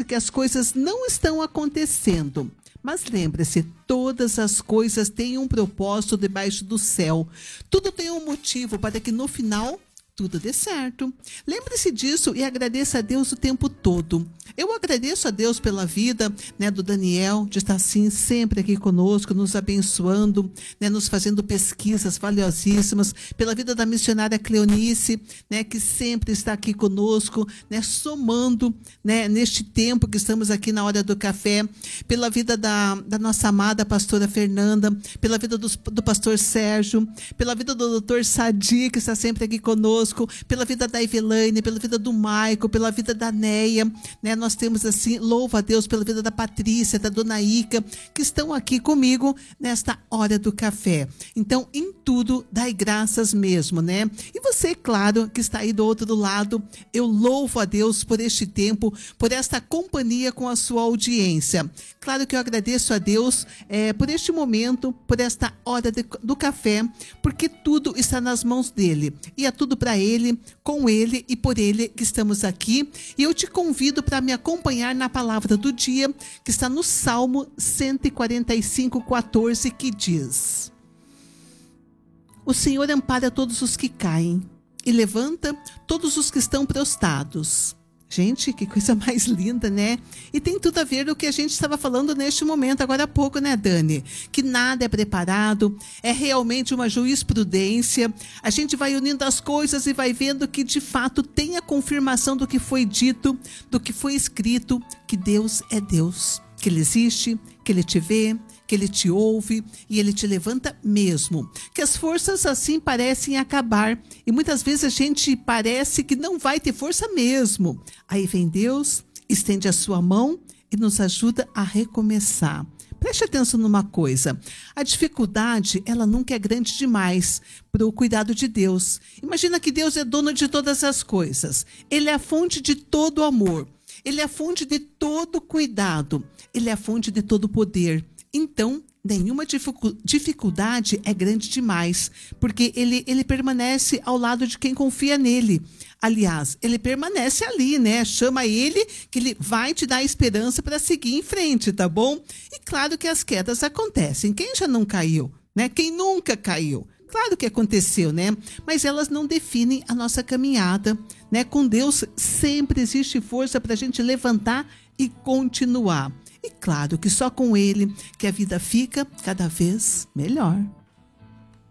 que as coisas não estão acontecendo. Mas lembre-se, todas as coisas têm um propósito debaixo do céu. Tudo tem um motivo para que no final tudo dê certo. Lembre-se disso e agradeça a Deus o tempo todo. Eu agradeço a Deus pela vida, do Daniel, de estar assim sempre aqui conosco, nos abençoando, nos fazendo pesquisas valiosíssimas, pela vida da missionária Cleonice, que sempre está aqui conosco, somando, neste tempo que estamos aqui na hora do café, pela vida da nossa amada pastora Fernanda, pela vida do pastor Sérgio, pela vida do doutor Sadi, que está sempre aqui conosco, pela vida da Evelane, pela vida do Maico, pela vida da Neia, nós temos assim, louva a Deus pela vida da Patrícia, da Dona Ica, que estão aqui comigo nesta hora do café. Então, em tudo, dai graças mesmo, E você, claro, que está aí do outro lado, eu louvo a Deus por este tempo, por esta companhia com a sua audiência. Claro que eu agradeço a Deus por este momento, por esta hora do café, porque tudo está nas mãos dele. E é tudo para ele, com ele e por ele que estamos aqui. E eu te convido para me acompanhar na palavra do dia, que está no Salmo 145:14, que diz: O Senhor ampara todos os que caem e levanta todos os que estão prostrados. Gente, que coisa mais linda, E tem tudo a ver com o que a gente estava falando neste momento, agora há pouco, Dani? Que nada é preparado, é realmente uma jurisprudência. A gente vai unindo as coisas e vai vendo que, de fato, tem a confirmação do que foi dito, do que foi escrito, que Deus é Deus, que Ele existe, que Ele te vê, que Ele te ouve e Ele te levanta mesmo. Que as forças assim parecem acabar e muitas vezes a gente parece que não vai ter força mesmo. Aí vem Deus, estende a sua mão e nos ajuda a recomeçar. Preste atenção numa coisa, a dificuldade, ela nunca é grande demais para o cuidado de Deus. Imagina que Deus é dono de todas as coisas, Ele é a fonte de todo amor, Ele é a fonte de todo cuidado, Ele é a fonte de todo poder. Então, nenhuma dificuldade é grande demais, porque ele permanece ao lado de quem confia nele. Aliás, ele permanece ali, Chama ele, que ele vai te dar esperança para seguir em frente, tá bom? E claro que as quedas acontecem. Quem já não caiu, Quem nunca caiu? Claro que aconteceu, Mas elas não definem a nossa caminhada, Com Deus sempre existe força para a gente levantar e continuar. E claro que só com Ele que a vida fica cada vez melhor.